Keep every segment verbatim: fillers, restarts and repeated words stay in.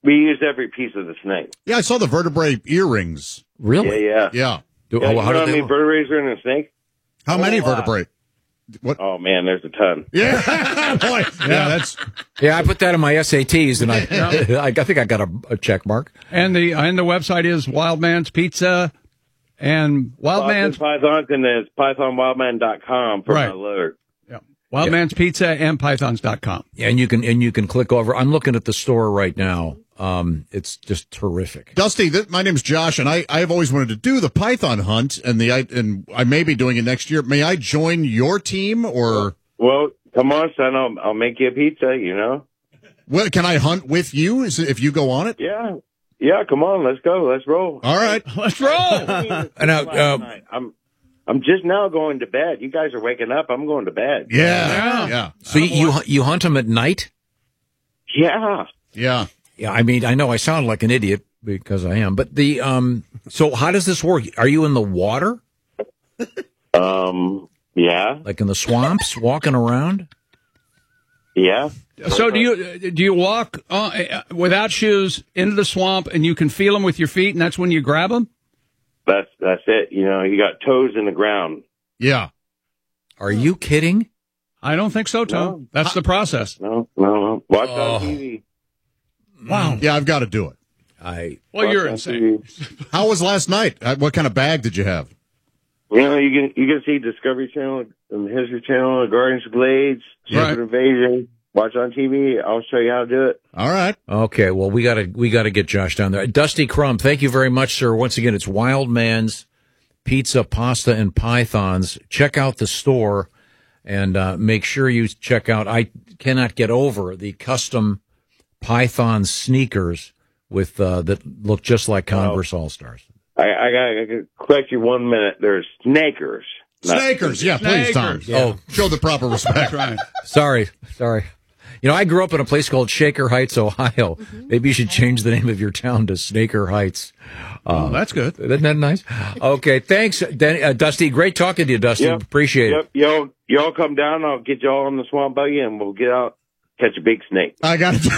we use every piece of the snake. Yeah, I saw the vertebrae earrings. Really? Yeah, yeah. Yeah. Do, yeah how, you how know do how they many look? vertebrae are in a snake? How Oh, many wow. vertebrae? What? Oh, man, there's a ton. Yeah, boy. Yeah, that's Yeah, I put that in my S A Ts, and I, I, I think I got a, a check mark. And the and the website is Wildman's Pizza and Wildman's Pythons, and then it's python wildman dot com for Right. my loader. yeah, Wildman's Pizza and pythons dot com. And you can and you can click over. I'm looking at the store right now. Um, it's just terrific. Dusty. Th- my name's Josh, and I I've always wanted to do the python hunt, and the I and I may be doing it next year. May I join your team, or Well, come on, son. I'll, I'll make you a pizza, you know? well, can I hunt with you? Is it, if you go on it? Yeah. Yeah, come on. Let's go. Let's roll. All right. Let's roll. And now, uh, Night. I'm I'm just now going to bed. You guys are waking up. I'm going to bed. Yeah. Yeah. Yeah. so you you, you hunt them at night? Yeah. Yeah. Yeah, I mean, I know I sound like an idiot because I am, but the um. So how does this work? Are you in the water, Um, yeah. like in the swamps, walking around? Yeah. So do you do you walk uh, without shoes into the swamp and you can feel them with your feet and that's when you grab them? That's that's it. You know, you got toes in the ground. Yeah. Are you kidding? I don't think so, Tom. No. That's the process. No, no, no. Watch Oh. on T V. Wow. Yeah. I've got to do it. I Well, you're Watch on insane. T V. How was last night? Uh, What kind of bag did you have? You know, you can you can see Discovery Channel and the History Channel, the Guardians of the Glades, Right. Secret Invasion. Watch on T V. I'll show you how to do it. All right. okay. Well, we gotta we gotta get Josh down there. Dusty Crumb, thank you very much, sir. Once again, it's Wild Man's Pizza, Pasta, and Pythons. Check out the store and uh, make sure you check out. I cannot get over the custom Python sneakers with uh, that look just like Converse All Stars. I, I got I got collect you one minute. There's snakers. not- Snakers. Yeah, please, Tom. Snakers. Oh, show the proper respect. Right. Sorry, sorry. You know, I grew up in a place called Shaker Heights, Ohio. Maybe you should change the name of your town to Snaker Heights. Oh, that's good. Isn't that nice? Okay, thanks, Dan- uh, Dusty. Great talking to you, Dusty. Yep. Appreciate Yep. Y'all y'all come down. I'll get y'all on the swamp buggy and we'll get out, catch a big snake. I got to do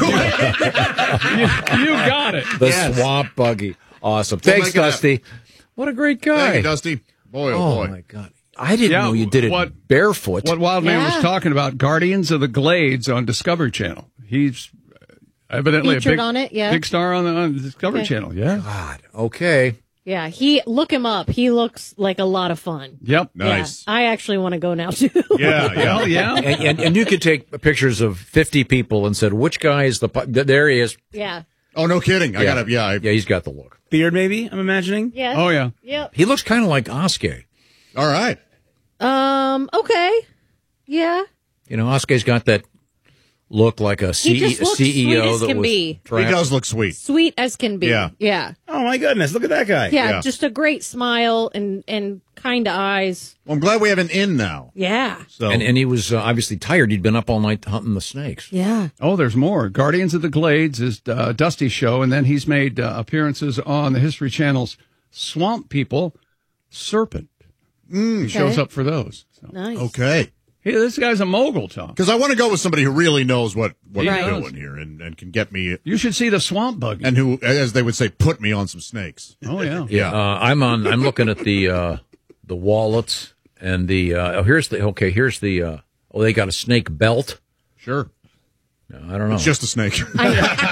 it. You, you got it. it. The Yes. Swamp Buggy. Awesome. We'll Thanks, make it happen. Dusty. What a great guy. Thank you, Dusty. Boy, oh, Oh, boy. my God. I didn't Yeah, know you did it what- barefoot. What Wildman Yeah. was talking about, Guardians of the Glades on Discovery Channel. He's evidently Featured a big, on it, yeah. big star on the, on the Discovery Okay. Channel. Yeah. God. Okay. Yeah, he look him up. He looks like a lot of fun. Yep. Nice. Yeah, I actually want to go now too. Yeah, yeah. Oh, yeah. and, and, and you could take pictures of fifty people and said, which guy is the, pu- th- there he is. yeah. Oh, no kidding. I Yeah. got to, yeah. I, Yeah, he's got the look. Beard, maybe, I'm imagining. Yes. Oh, yeah. Yep. He looks kind of like Oskay. All right. Um. Okay. Yeah. You know, Oskay's got that look like a C- He just looks C E O sweet as that can was be. He trapped. does look sweet. Sweet as can be. Yeah. Yeah. Oh my goodness, look at that guy. Yeah. Yeah. Just a great smile and and kind eyes. Well, I'm glad we have an in now. Yeah. So And, and he was uh, obviously tired. He'd been up all night hunting the snakes. Yeah. Oh, there's more. Guardians of the Glades is uh, Dusty's show, and then he's made uh, appearances on the History Channel's Swamp People Serpent. He shows Okay. up for those. So. Nice. okay. Hey, this guy's a mogul, Tom. Because I want to go with somebody who really knows what, what He they're does. doing here and, and can get me, You should see the Swamp Buggy. and who, as they would say, put me on some snakes. Oh, yeah. Yeah. Uh, I'm on. I'm looking at the uh, the wallets and the. Uh, oh, here's the. Okay, here's the. Uh, oh, they got a snake belt. Sure. No, I don't know. It's just a snake. I,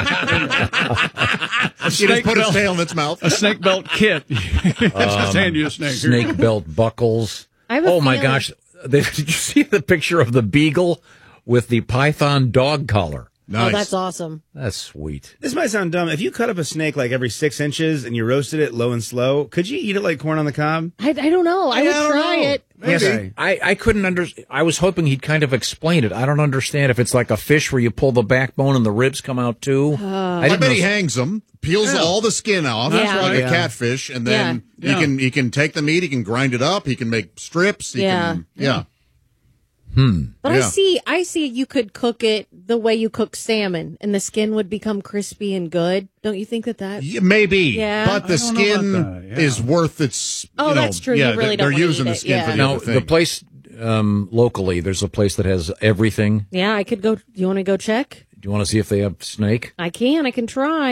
A He just snake put his belt, tail in its mouth. a snake belt kit. Just hand you a snake. Here. snake belt buckles. I have a Oh my feeling- gosh! They, did you see the picture of the beagle with the python dog collar? Nice. Oh, that's awesome. That's sweet. This might sound dumb. If you cut up a snake like every six inches and you roasted it low and slow, could you eat it like corn on the cob? I, I don't know. I Yeah, would I don't try know. it. Yes, Okay. I, I couldn't under. I was hoping he'd kind of explain it. I don't understand if it's like a fish where you pull the backbone and the ribs come out too. I I didn't bet know- he hangs them, peels all the skin off That's like right. a Yeah. catfish, and then Yeah. he can he can take the meat, he can grind it up, he can make strips. He Yeah. Can, yeah. But I Yeah. see, I see you could cook it the way you cook salmon, and the skin would become crispy and good. Don't you think that that? Yeah, maybe, Yeah. but the I don't know skin about that, yeah. is worth its. Oh, you know, that's true. You Yeah, really they're don't wanna using eat the it, skin yeah. for the Now other thing. the place um, locally, there's a place that has everything. Yeah, I could go. You want to go check? Do you want to see if they have snake? I can. I can try.